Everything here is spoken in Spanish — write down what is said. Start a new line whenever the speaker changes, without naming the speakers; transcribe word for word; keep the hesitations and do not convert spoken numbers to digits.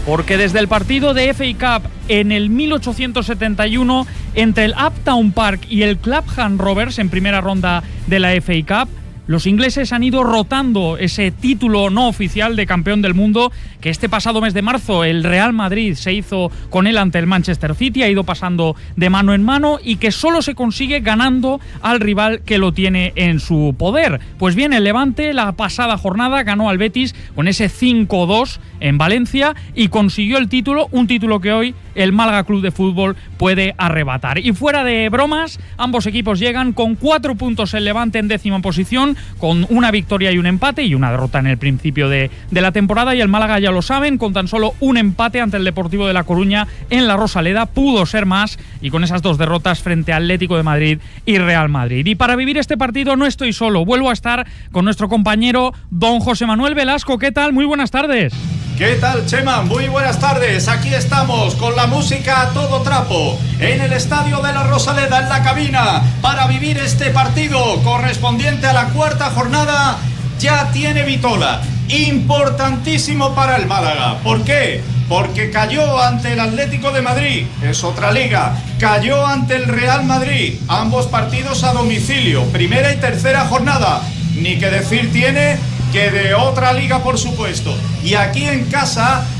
porque desde el partido de F A Cup en el mil ochocientos setenta y uno entre el Uptown Park y el Clapham Rovers en primera ronda de la F A Cup, los ingleses han ido rotando ese título no oficial de campeón del mundo que este pasado mes de marzo el Real Madrid se hizo con él ante el Manchester City, ha ido pasando de mano en mano y que solo se consigue ganando al rival que lo tiene en su poder. Pues bien, el Levante la pasada jornada ganó al Betis con ese cinco dos en Valencia y consiguió el título, un título que hoy el Málaga Club de Fútbol puede arrebatar. Y fuera de bromas, ambos equipos llegan con cuatro puntos el Levante en décima posición, con una victoria y un empate y una derrota en el principio de, de la temporada, y el Málaga, ya lo saben, con tan solo un empate ante el Deportivo de La Coruña en la Rosaleda, pudo ser más, y con esas dos derrotas frente a Atlético de Madrid y Real Madrid. Y para vivir este partido no estoy solo, vuelvo a estar con nuestro compañero don José Manuel Velasco. ¿Qué tal? Muy buenas tardes.
¿Qué tal, Chema? Muy buenas tardes. Aquí estamos con la música a todo trapo en el Estadio de la Rosaleda, en la cabina, para vivir este partido correspondiente a la cuarta jornada. Ya tiene vitola, importantísimo para el Málaga. ¿Por qué? Porque cayó ante el Atlético de Madrid, es otra liga, cayó ante el Real Madrid, ambos partidos a domicilio, primera y tercera jornada. Ni que decir tiene que de otra liga, por supuesto. Y aquí en casa